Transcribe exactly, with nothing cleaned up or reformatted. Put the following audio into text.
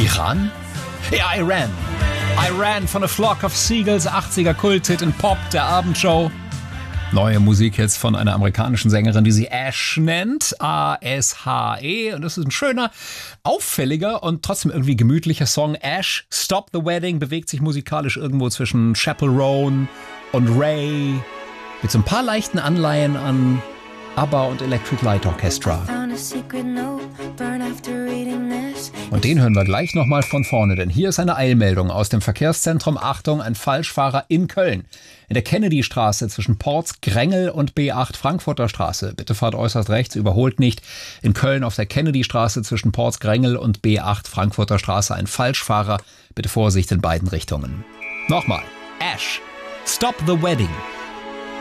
Iran? Ja, Iran. Iran von A Flock of Seagulls, achtziger Kulthit in Pop, der Abendshow. Neue Musik jetzt von einer amerikanischen Sängerin, die sie Ash nennt. A S H E. Und das ist ein schöner, auffälliger und trotzdem irgendwie gemütlicher Song. Ash, Stop the Wedding, bewegt sich musikalisch irgendwo zwischen Chappell Roan und Ray. Mit so ein paar leichten Anleihen an ABBA und Electric Light Orchestra. Und den hören wir gleich nochmal von vorne, denn hier ist eine Eilmeldung aus dem Verkehrszentrum. Achtung, ein Falschfahrer in Köln. In der Kennedystraße zwischen Porz, Grängel und B acht Frankfurter Straße. Bitte fahrt äußerst rechts, überholt nicht. In Köln auf der Kennedystraße zwischen Porz, Grängel und B acht Frankfurter Straße ein Falschfahrer. Bitte Vorsicht in beiden Richtungen. Nochmal. Ash. Stop the Wedding.